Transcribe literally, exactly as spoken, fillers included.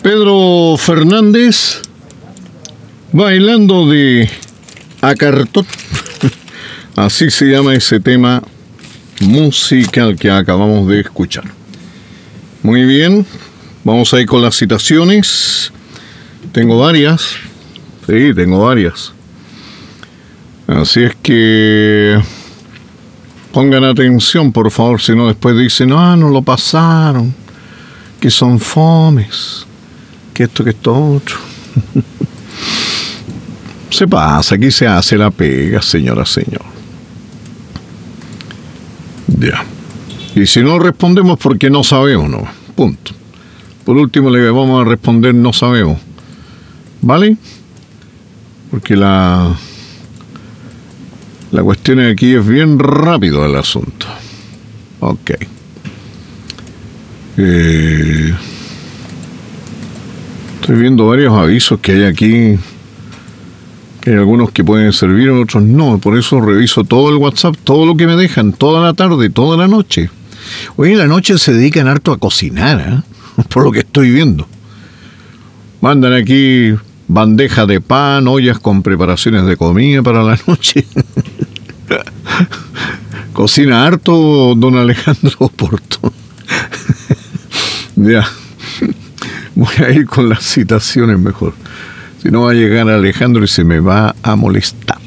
Pedro Fernández, bailando de a cartón. Así se llama ese tema musical que acabamos de escuchar. Muy bien, vamos a ir con las citaciones. Tengo varias. Sí, tengo varias. Así es que pongan atención, por favor, si no después dicen, ah, no lo pasaron, que son fomes, que esto, que esto otro. Se pasa, aquí se hace la pega, señora, señor. Ya. Y si no respondemos porque no sabemos, no. Punto. Por último le vamos a responder no sabemos. ¿Vale? Porque la la cuestión aquí es bien rápido el asunto. Ok. Eh, estoy viendo varios avisos que hay aquí. Que hay algunos que pueden servir, otros no. Por eso reviso todo el WhatsApp, todo lo que me dejan, toda la tarde, toda la noche. Hoy en la noche se dedican harto a cocinar, ¿eh? Por lo que estoy viendo. Mandan aquí bandeja de pan, ollas con preparaciones de comida para la noche. Cocina harto don Alejandro Porto. Ya. Voy a ir con las citaciones mejor. Si no va a llegar Alejandro y se me va a molestar.